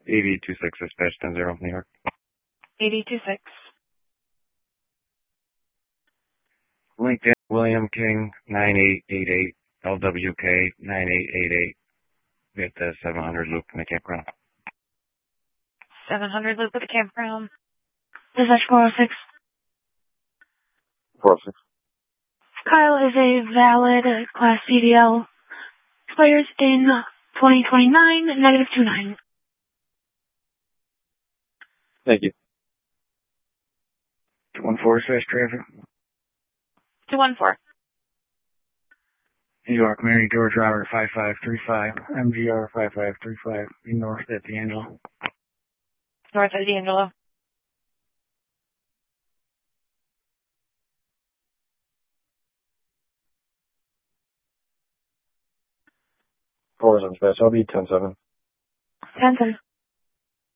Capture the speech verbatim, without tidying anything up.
eighty two six, dispatch ten zero, New York. eighty two six. LinkedIn, William King, nine eight eight eight, L W K, nine eight eight eight, at the seven hundred loop in the campground. seven hundred loop at the campground. Dispatch four oh six. four oh six. Kyle is a valid uh, Class C D L. Expires in twenty twenty-nine, negative two nine. Thank you. two one four, dispatch traffic. two one four. New York, Mary George Robert, five five three five, M G R five five three five, north at D'Angelo. North of D'Angelo. four oh seven, dispatch. I'll be ten seven. ten seven.